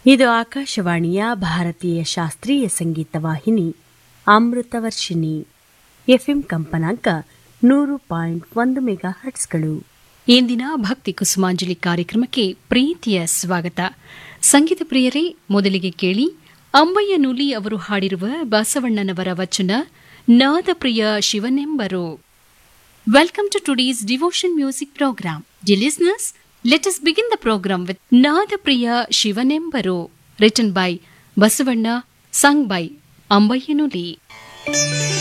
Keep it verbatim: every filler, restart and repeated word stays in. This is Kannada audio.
ಇದು ಆಕಾಶವಾಣಿಯ ಭಾರತೀಯ ಶಾಸ್ತ್ರೀಯ ಸಂಗೀತ ವಾಹಿನಿ ಅಮೃತವರ್ಷಿಣಿ. ಎಫ್ಎಂ ಕಂಪನಾಂಕ ನೂರು ಪಾಯಿಂಟ್ ಒಂದು ಮೆಗಾ ಹರ್ಟ್ಸ್ಗಳು. ಇಂದಿನ ಭಕ್ತಿ ಕುಸುಮಾಂಜಲಿ ಕಾರ್ಯಕ್ರಮಕ್ಕೆ ಪ್ರೀತಿಯ ಸ್ವಾಗತ. ಸಂಗೀತ ಪ್ರಿಯರೇ, ಮೊದಲಿಗೆ ಕೇಳಿ ಅಂಬಯ್ಯ ನೂಲಿ ಅವರು ಹಾಡಿರುವ ಬಸವಣ್ಣನವರ ವಚನ ನಾದಪ್ರಿಯ ಶಿವನೆಂಬರು. Welcome to today's devotion music program. Dear listeners, let us begin the program with Nadapriya Shivanembaru, written by Basavanna, sung by Ambayyanuli.